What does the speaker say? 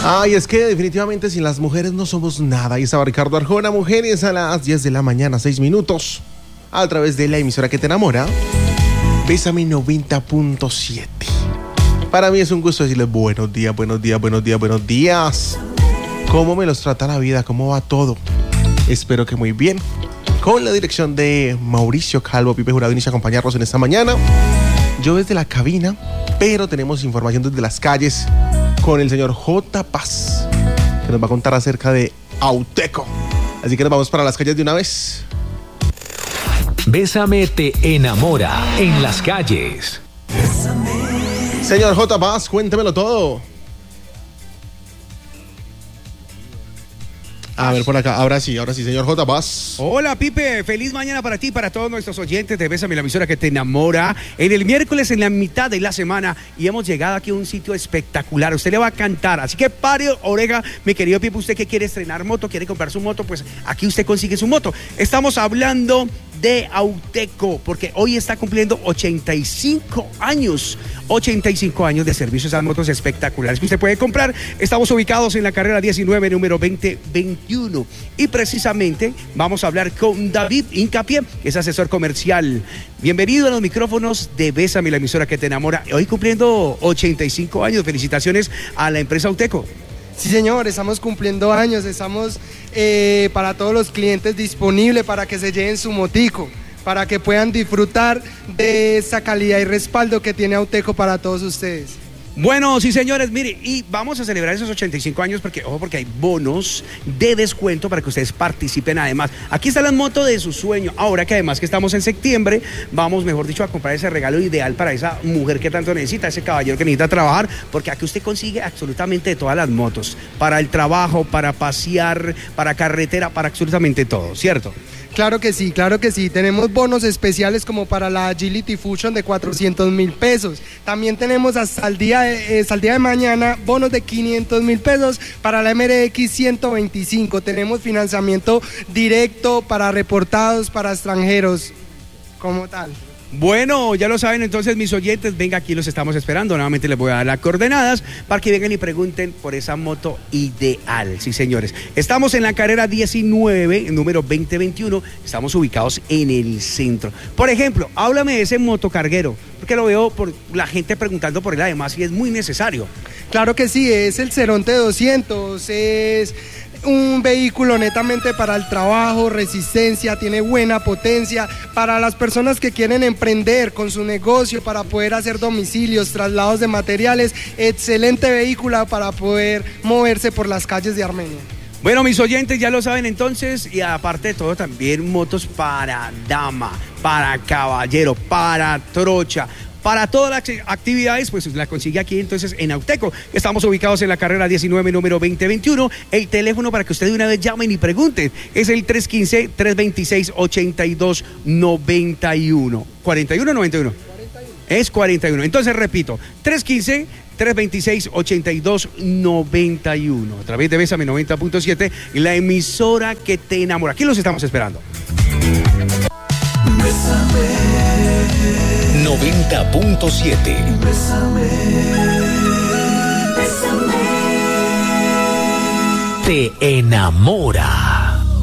Ay, es que definitivamente sin las mujeres no somos nada. Y estaba Ricardo Arjona, mujeres a las 10 de la mañana, 6 minutos, a través de la emisora que te enamora, Bésame 90.7. Para mí es un gusto decirles buenos días, buenos días, buenos días, buenos días. ¿Cómo me los trata la vida? ¿Cómo va todo? Espero que muy bien. Con la dirección de Mauricio Calvo, Pipe Jurado inicia a acompañarnos en esta mañana. Yo desde la cabina, pero tenemos información desde las calles con el señor J. Paz, que nos va a contar acerca de Auteco. Así que nos vamos para las calles de una vez. Bésame te enamora en las calles. Señor J. Paz, cuéntemelo todo. A ver, por acá, ahora sí, señor J. Paz. Hola, Pipe, feliz mañana para ti y para todos nuestros oyentes de Bésame, la emisora que te enamora. En el miércoles, en la mitad de la semana, y hemos llegado aquí a un sitio espectacular. Usted le va a cantar, así que pare oreja, mi querido Pipe. Usted que quiere estrenar moto, quiere comprar su moto, pues aquí usted consigue su moto. Estamos hablando de Auteco, porque hoy está cumpliendo 85 años de servicios a motos espectaculares que usted puede comprar. Estamos ubicados en la carrera 19, número 2021, y precisamente vamos a hablar con David Hincapié, que es asesor comercial. Bienvenido a los micrófonos de Bésame, la emisora que te enamora. Hoy cumpliendo 85 años. Felicitaciones a la empresa Auteco. Sí, señor, estamos cumpliendo años, estamos para todos los clientes disponibles para que se lleven su motico, para que puedan disfrutar de esa calidad y respaldo que tiene Auteco para todos ustedes. Bueno, sí, señores, mire, y vamos a celebrar esos 85 años porque, ojo, porque hay bonos de descuento para que ustedes participen. Además, aquí está la moto de su sueño. Ahora que además que estamos en septiembre, vamos, mejor dicho, a comprar ese regalo ideal para esa mujer que tanto necesita, ese caballero que necesita trabajar, porque aquí usted consigue absolutamente todas las motos, para el trabajo, para pasear, para carretera, para absolutamente todo, ¿cierto? Claro que sí, tenemos bonos especiales como para la Agility Fusion de 400,000 pesos. También tenemos hasta el día de mañana bonos de 500,000 pesos para la MRX 125. Tenemos financiamiento directo para reportados, para extranjeros, como tal. Bueno, ya lo saben entonces mis oyentes, venga, aquí los estamos esperando. Nuevamente les voy a dar las coordenadas para que vengan y pregunten por esa moto ideal. Sí, señores, estamos en la carrera 19, número 2021, estamos ubicados en el centro. Por ejemplo, háblame de ese motocarguero, porque lo veo por la gente preguntando por él además y es muy necesario. Claro que sí, es el Ceronte 200, es un vehículo netamente para el trabajo, resistencia, tiene buena potencia para las personas que quieren emprender con su negocio, para poder hacer domicilios, traslados de materiales. Excelente vehículo para poder moverse por las calles de Armenia. Bueno, mis oyentes ya lo saben entonces, y aparte de todo también motos para dama, para caballero, para trocha. Para todas las actividades, pues la consigue aquí entonces en Auteco. Estamos ubicados en la carrera 19, número 2021. El teléfono para que usted de una vez llamen y pregunten es el 315-326-8291. ¿41 o 91? Es 41. Entonces repito, 315-326-8291. A través de Bésame 90.7, la emisora que te enamora. Aquí los estamos esperando. Bésame 90.7. Bésame, te enamora.